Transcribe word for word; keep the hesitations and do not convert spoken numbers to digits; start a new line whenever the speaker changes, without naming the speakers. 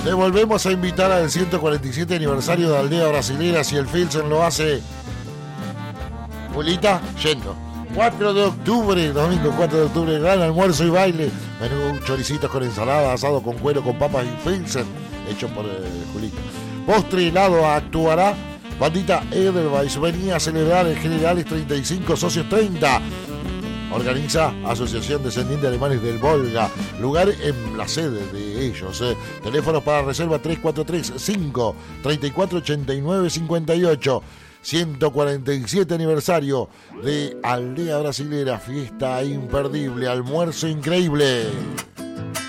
Le volvemos a invitar al ciento cuarenta y siete aniversario de Aldea Brasilera. Si el Filsen lo hace, Julita, yendo. cuatro de octubre, domingo cuatro de octubre, gran almuerzo y baile. Menú choricitos con ensalada, asado con cuero, con papas y Filsen, hecho por eh, Julita. Postre helado actuará Bandita Edelweiss. Venía a celebrar el Generales treinta y cinco, Socios treinta. Organiza Asociación Descendiente Alemanes del Volga. Lugar en la sede de ellos. Eh. Teléfonos para reserva tres cuatro tres, cinco, tres cuatro, ocho nueve cinco ocho. ciento cuarenta y siete aniversario de Aldea Brasilera. Fiesta imperdible. Almuerzo increíble.